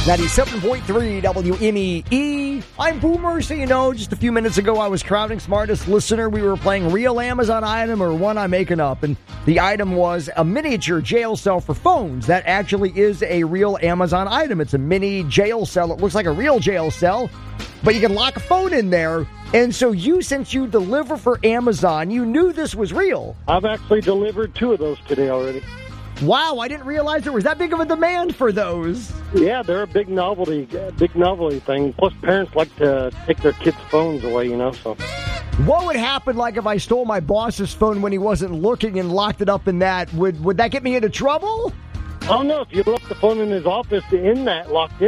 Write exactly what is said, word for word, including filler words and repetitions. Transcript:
ninety-seven point three W M E E. I'm Boomer, so you know, just a few minutes ago I was crowding Smartest Listener. We were playing real Amazon item or one I'm making up, and the item was a miniature jail cell for phones. That actually is a real Amazon item. It's a mini jail cell. It looks like a real jail cell, but you can lock a phone in there. And so you, since you deliver for Amazon, you knew this was real. I've actually delivered two of those today already. Wow, I didn't realize there was that big of a demand for those. Yeah, they're a big novelty, big novelty thing. Plus, parents like to take their kids' phones away, you know, so. What would happen, like, if I stole my boss's phone when he wasn't looking and locked it up in that? Would would that get me into trouble? I don't know. If you left the phone in his office in that, locked in